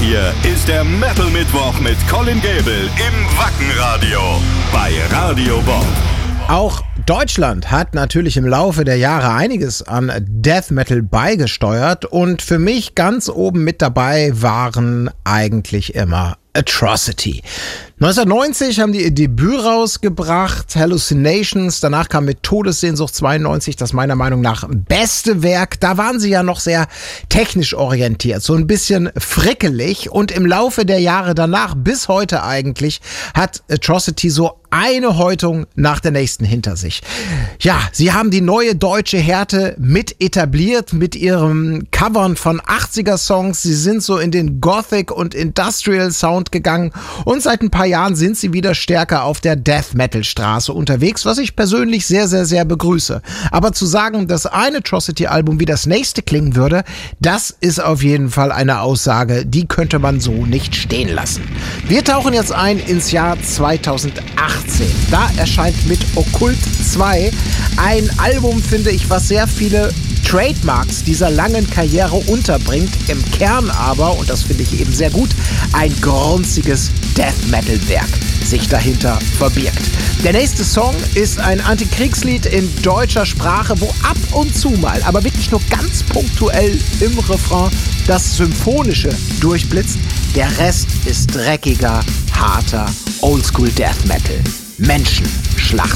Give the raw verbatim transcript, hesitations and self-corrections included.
hier ist der Metal Mittwoch mit Colin Gable im Wackenradio bei Radio Bob. Auch Deutschland hat natürlich im Laufe der Jahre einiges an Death Metal beigesteuert und für mich ganz oben mit dabei waren eigentlich immer Atrocity. neunzehnhundertneunzig haben die ihr Debüt rausgebracht, Hallucinations. Danach kam mit Todessehnsucht zweiundneunzig das meiner Meinung nach beste Werk. Da waren sie ja noch sehr technisch orientiert, so ein bisschen frickelig. Und im Laufe der Jahre danach, bis heute eigentlich, hat Atrocity so eine Häutung nach der nächsten hinter sich. Ja, sie haben die neue deutsche Härte mit etabliert mit ihrem Covern von achtziger-Songs. Sie sind so in den Gothic und Industrial Sound gegangen und seit ein paar Jahren sind sie wieder stärker auf der Death-Metal-Straße unterwegs, was ich persönlich sehr, sehr, sehr begrüße. Aber zu sagen, dass ein Atrocity-Album wie das nächste klingen würde, das ist auf jeden Fall eine Aussage, die könnte man so nicht stehen lassen. Wir tauchen jetzt ein ins Jahr zweitausendachtzehn. Da erscheint mit Okkult zwei ein Album, finde ich, was sehr viele Trademarks dieser langen Karriere unterbringt, im Kern aber, und das finde ich eben sehr gut, ein grunziges Death-Metal-Werk sich dahinter verbirgt. Der nächste Song ist ein Antikriegslied in deutscher Sprache, wo ab und zu mal, aber wirklich nur ganz punktuell im Refrain das Symphonische durchblitzt. Der Rest ist dreckiger, harter Oldschool Death Metal. Menschenschlacht.